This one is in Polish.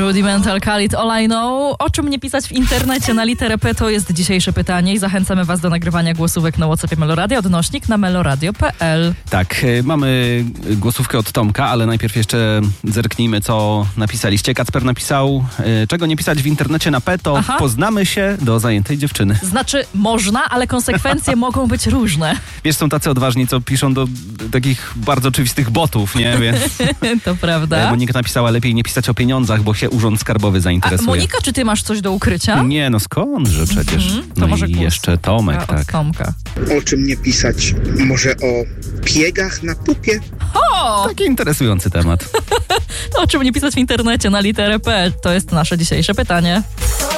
Rudimental Khalid All I Know. O czym nie pisać w internecie na literę P, to jest dzisiejsze pytanie i zachęcamy was do nagrywania głosówek na WhatsAppie Meloradio, odnośnik na meloradio.pl. Tak, mamy głosówkę od Tomka, ale najpierw jeszcze zerknijmy, co napisaliście. Kacper napisał, czego nie pisać w internecie na P, to poznamy się do zajętej dziewczyny. Znaczy można, ale konsekwencje mogą być różne. Wiesz, są tacy odważni, co piszą do takich bardzo oczywistych botów, nie? Więc, to prawda. Monika napisała, lepiej nie pisać o pieniądzach, bo się Urząd Skarbowy zainteresuje. A Monika, czy ty masz coś do ukrycia? Nie, no skądże przecież. To no może i jeszcze Tomek, od tak. Tomka. O czym nie pisać? Może o piegach na pupie? O! Taki interesujący temat. O czym nie pisać w internecie na literę P, to jest nasze dzisiejsze pytanie.